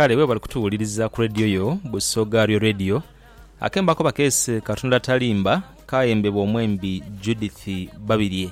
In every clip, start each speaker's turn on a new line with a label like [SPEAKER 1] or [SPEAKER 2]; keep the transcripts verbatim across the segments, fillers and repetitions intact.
[SPEAKER 1] kale we bali kutuwuliriza ku radio yo Busoga Radio. Akembako bakese Katonda Talimba kayembebwa omwembi Judith Babirye.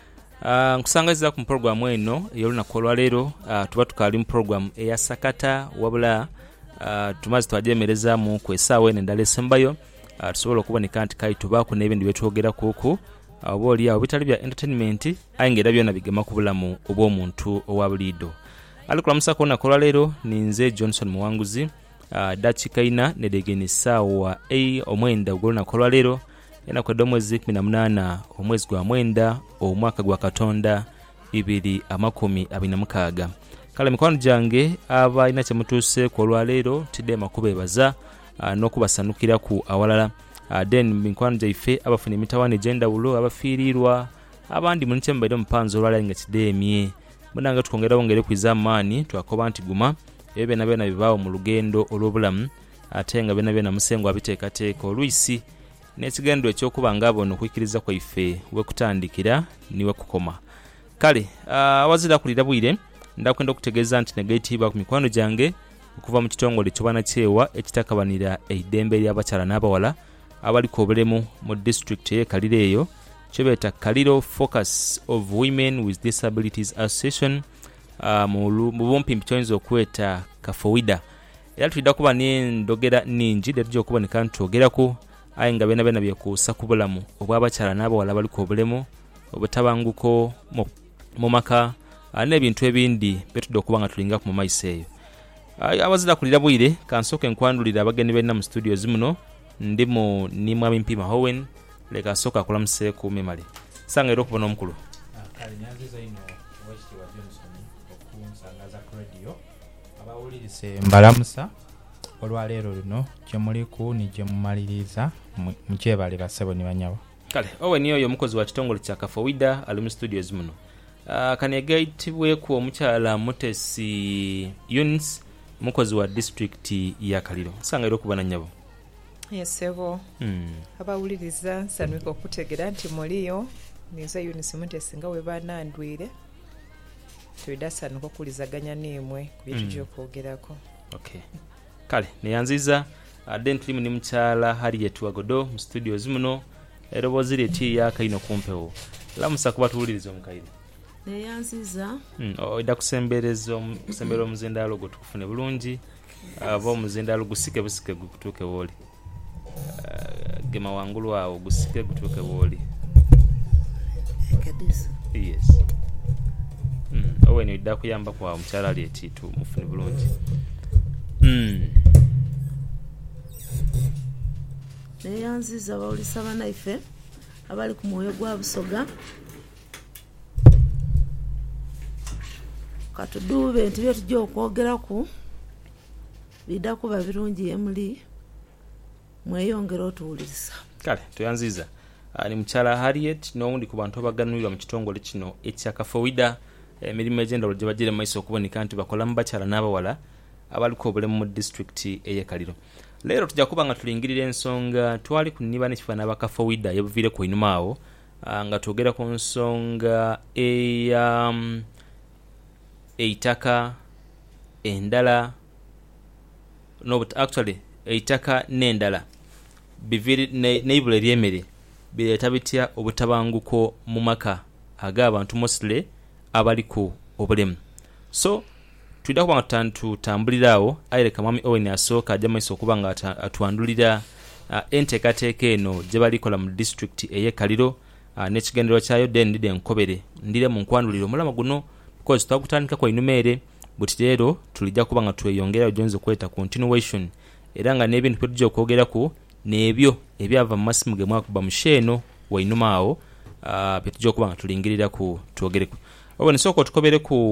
[SPEAKER 1] Uh, nkusangaziza ku program eno ey'olunaku lwaleero uh, tuba tukali mu program eya sakata wabula uh, tumaze twajemereza mu kwesaawa eno endala esembayo uh, tusobola okuboneka nti kali tubaako n'ebintu byetwogera kuku uh, oba oli awo bitali bya entertainment aye ng'era byonna bigema ku bulamu obw'omuntu owa buliido. Ali kulamusa ku lunaku lwaleero ninze Johnson Muwanguzi uh, dakika ina nedegeni ssaawa a omwenda ogw'olunaku lwaleero ena kwedda omwezi kumi na munaana omwezi gwa mwenda omwaka gwa Katonda ibiri amakumi abiri na mukaaga. Kale mikwano gyange aba ina kyemutuuse ku olwaleero tidde makuba ebaza uh, n'okubasanukira ku awalala uh, then mikwano gyaife abafuna emitawaana egy'endawulo abafiirirwa abandi muni kyembaire omupanzi olwaleero nga kidde emye munanga tukongerawo ngere kwiza amaani twakoba nti guma ebyo byonna byonna bibaawo mu lugendo olw'obulamu ate nga byonna byonna musengo abiteekateeka olwisi n'ekigendo ekyokuba ngabo n'okwikiriza kwaife we kutandikira niwe kukoma. Kale awazira uh, kulira bwire ndakwenda okutegeeza nti negayitibwa ku mikwano gyange okuva mu kitongole ky'obwana kyewa ekitakabanira eidembe ly'abakyala n'abawala abaliko obulemu mu district y'e Kaliro eyo kye beeta Kaliro Focus of Women with Disabilities Association uh, mu bumpimpi kyoyinza okweta Kafowida. Era tulida kuba n'endogera nningi letujja okuboneka nti twogerako aye nga bena bena byekuusa ku bulamu obw'abakyala n'abawala baliko obulemu obutabanguko mu maka n'ebintu ebindi betudde okuba nga tulinga ku mu maiso eyo. Awazira kulira bwire kansooke enkwandulira abagenyi benna mu studio zimuno ndi mu ni Mwami Mpima Howen leka asooka akulamuse ku memale sanga era okubona omukulu
[SPEAKER 2] kale nyanziza ino wekiti wa Johnson okunsangaza ku radio abawulirise mbalamusa olwaleero luno gyemuliku ni gyemumaliriza mukyebale basebo ni banyabo.
[SPEAKER 1] Kale owe niyo yo mukozi wa kitongole kya Kafowida ali mu studios muno uh, kanegayitibwe ku omukyala Mutesi Yunis mukozi wa district ya Kaliro sanga era okubona nyabo.
[SPEAKER 3] Yesebo
[SPEAKER 1] mm.
[SPEAKER 3] abawuliriza nsanwika okutegera nti muliyo niza Yunis Mutesi nga we banandwire tuidasanuka okulizaganya nimwe ku bintu
[SPEAKER 1] mm.
[SPEAKER 3] gy'okwogerako.
[SPEAKER 1] Okay. Kale neyanziza aden tuli ni mchala Harriet Wagodo mu studios muno erobozi leti ya kaino kumpewo lamusa kuba tuwuliriza omukaire
[SPEAKER 4] neyanziza
[SPEAKER 1] mm oida kusemberezo kusembero muzendalo go tukufune bulungi abo muzendalo gusike busike gutuke woli uh, gema wangulu awo gusike gutuke woli
[SPEAKER 4] kabisa.
[SPEAKER 1] Yes. mm owe ni oida kuyamba kwa mchala leti tu mufune bulungi. mm
[SPEAKER 4] neyanziza bawulisa banaife abali ku mwoyo gwa Busoga katudube nti byo tujja okwogeraku bidda kuba birungi emuli mweyongera otuwuliriza.
[SPEAKER 1] Kale tuyanziza uh, ni mchala Harriet n'owundi ku bantu abaganulirwa mu kitongole kino ekya Kafowida emirimu egy'endawulo gye bagire mu maiso okuboneka nti bakola mu bakyala n'abawala abaliko obulemu mu district ey'e Kaliro. Leero tujja kuba nga tulingirira ensonga twali ku nniba n'ekifaananyi aba Kafowida yabuviire ku einuma awo uh, nga twogera ku nsonga eya um, eitaka endala no but actually eitaka n'endala biviri neibula ery'emmere bireeta bitya obutabanguko mu maka ag'abantu mostly abaliko obulemu. So tulida kuba nga tutambuliraawo ayireka Mwami Owen asooka ajja maiso okuba nga atwandulira uh, enteekateeka eno gye balikola mu district ey'e Kaliro uh, n'ekigendero kyayo then ndide enkobere ndire mu nkwanduliro omulama guno because twagutandika kwa einuma ere buti leero tulijja kuba nga tweyongera gyonza okweta continuation era nga n'ebintu byetujja okwogerako n'ebyo ebyava mu masimu ge mwakuba mu sheeno wa einuma awo uh, byetujja okuba nga tulingirira ku twogereko. Owe nisooka otukobere ku